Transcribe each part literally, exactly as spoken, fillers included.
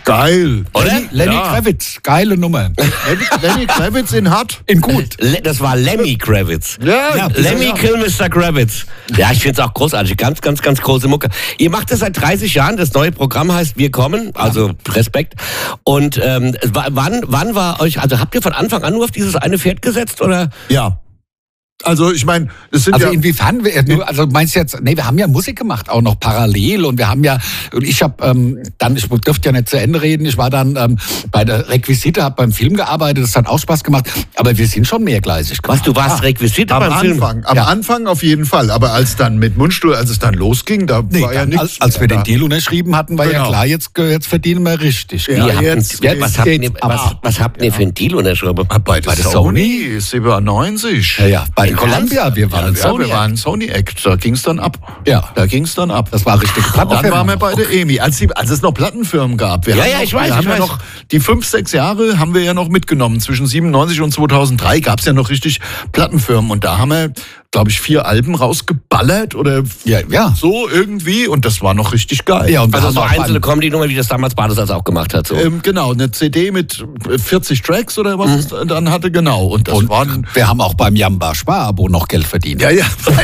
Geil. Oder? Lenny, Lenny Ja. Kravitz, geile Nummer. Lenny, Lenny Kravitz in Hart. In gut. Le- Das war Lemmy Kravitz. Ja, Ja, Lemmy ja. Kill Mister Kravitz. Ja, ich finde es auch großartig. Ganz, ganz, ganz große Mucke. Ihr macht das seit dreißig Jahren. Das neue Programm heißt Wir kommen. Also Respekt. Und ähm, wa- wann, wann war euch, also habt ihr von Anfang an nur auf dieses eine Pferd gesetzt? Oder? Ja. Also ich meine, das sind Also ja... inwiefern? Wir, nur, also meinst du jetzt, nee, wir haben ja Musik gemacht, auch noch parallel und wir haben ja, und ich habe ähm, dann, ich dürfte ja nicht zu Ende reden, ich war dann ähm, bei der Requisite, habe beim Film gearbeitet, das hat auch Spaß gemacht, aber wir sind schon mehrgleisig Was, du warst Ah. Requisite Am beim Film? Anfang, am Ja. Anfang auf jeden Fall. Aber als dann mit Mundstuhl, als es dann losging, da Nee, war ja dann, nichts. als, als wir mehr den da. Deal unterschrieben hatten, war ja Genau. klar, jetzt, jetzt verdienen wir richtig. Ja, Ihr habt jetzt ein, was, habt ihr, geht's was, ab. was habt ihr für einen Deal unterschrieben? Ah, Bei, Bei der der Sony, siebenundneunzig. Ja, ja, bei In Columbia, wir waren Ja, Sony. wir waren Sony Act, da ging's dann ab. Ja. Da ging's dann ab. Das war richtig. Und dann waren wir bei der E M I, als, die, als es noch Plattenfirmen gab. Wir Ja, haben ja, noch, ich weiß, Wir ich haben ja weiß. noch die fünf, sechs Jahre haben wir ja noch mitgenommen. Zwischen siebenundneunzig und zweitausenddrei gab's ja noch richtig Plattenfirmen. Und da haben wir, glaube ich, vier Alben rausgeballert oder Ja, ja. so irgendwie. Und das war noch richtig geil. Ja, und wir Also haben so auch einzelne beim- Comedy-Nummer, wie das damals Badesalz auch gemacht hat. So. Ähm, genau, eine C D mit vierzig Tracks oder was es dann hatte, genau. Und das Und waren... wir haben auch beim Jamba Spar-Abo noch Geld verdient. Ja, ja.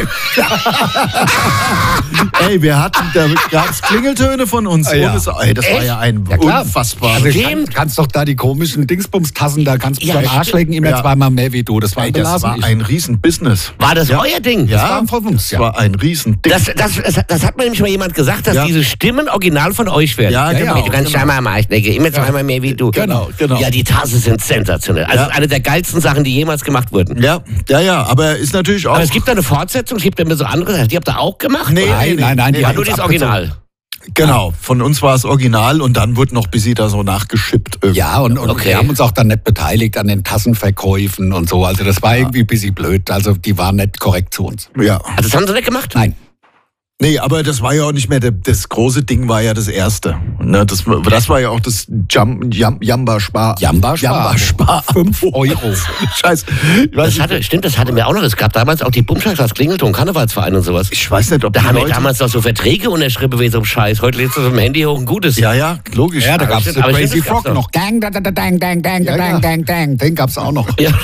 Ey, wir hatten, da gab's Klingeltöne von uns. Ja. Ohne, ey, das war Echt? ja ein Ja, klar. unfassbar. Also Stimmt. kann, kannst doch da die komischen Dingsbums-Tassen, da kannst du Ja, beim Arsch stimmt. lecken, immer Ja. zweimal mehr wie du. Das war Ey, das belassen. war Ich- ein Riesen-Business. War das euer Ding? Ja, war von uns, das ja. war ein Riesending. Das, das, das, das hat mir nämlich mal jemand gesagt, dass Ja. diese Stimmen original von euch werden. Ja, genau, Hey, du kannst genau. zweimal am Arsch lecken, immer zweimal mehr wie du. Genau, genau. Ja, die Tassen sind sensationell. Also Ja. eine der geilsten Sachen, die jemals gemacht wurden. ja, ja, ja, aber ist natürlich auch... Aber es gibt da eine Fortsetzung, es gibt ja immer so andere, die habt ihr auch gemacht? Nee, oder? Nein, nee, nein, nein, nee, die Ja, haben nur uns das abgezogen. Original. Genau, von uns war es original und dann wurde noch bis da so nachgeschippt. irgendwie. Ja, und, und Okay. wir haben uns auch dann nicht beteiligt an den Tassenverkäufen und so. Also das war irgendwie ein bisschen blöd. Also die waren nicht korrekt zu uns. Ja. Also das haben sie nicht gemacht? Nein. Nee, aber das war ja auch nicht mehr, der, das große Ding war ja das erste. Ne, das, das war ja auch das Jam, Jam, Jamba Spar. Jamba Spar. Jamba Spar. Fünf Euro. Scheiß. Ich weiß, Das hatte, stimmt, das hatte mir auch noch. Es gab damals auch die Bumscheiß als Klingelton, Karnevalsverein und sowas. ich weiß nicht, ob Da die haben wir Leute... damals noch so Verträge unterschrieben wie so ein Scheiß. Heute lädst du so im Handy hoch ein gutes. Ja, ja, logisch. Ja, da Aber gab's stimmt, den aber stimmt, Crazy das gab's Frog noch. noch. Gang, da, da, da, dang, dang, dang, Ja, dang, ja. dang, dang. Den gab's auch noch. Ja.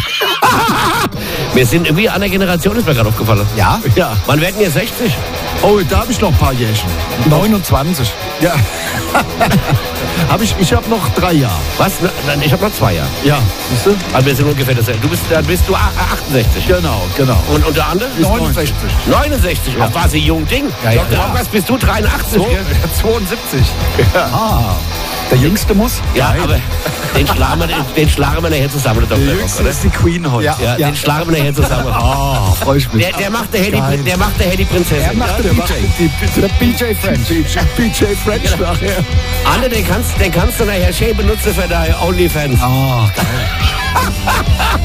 Wir sind irgendwie an der Generation, ist mir gerade aufgefallen. Ja? Ja. Wann werden wir sechzig? Oh, da habe ich noch ein paar Jährchen. neunundzwanzig. Ja. hab ich ich habe noch drei Jahre. Was? Na, na, ich habe noch zwei Jahre. Ja, siehst du? Aber wir sind ungefähr das. Du bist, dann bist du a- achtundsechzig. Genau, genau. Und, und der andere? neunundsechzig. neunundsechzig. Ach, war sie jung Ding. Ja, ja, Doktor klar. Rockers, bist du dreiundachtzig? gell? zweiundsiebzig. Ah, der Jüngste muss? Ja, aber den schlagen wir, den schlagen wir nachher zusammen, der Der Doktor Rock, Jüngste oder? ist die Queen heute. Ja. Ja, den schlagen wir nachher zusammen. Ah, freu ich mich. Der, der macht der Hedy, Geil. der macht der Hedy Prinzessin. Er macht Ja, den der B J. macht die- Der B J French. B J French Genau. nachher. Anne, den kannst, den kannst du nachher schön benutzen für deine OnlyFans. Ah, geil.